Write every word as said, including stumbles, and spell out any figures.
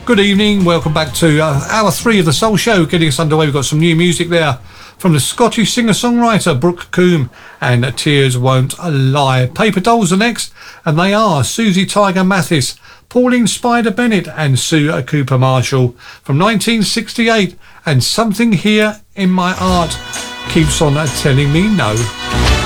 Good evening, welcome back to uh, hour three of the Soul Show. Getting us underway, we've got some new music there from the Scottish singer-songwriter Brooke Coombe and Tears Won't Lie. Paper Dolls are next, and they are Susie Tiger Mathis, Pauline Spider Bennett and Sue Cooper Marshall from nineteen sixty-eight, and Something Here in My Art Keeps On Telling Me No.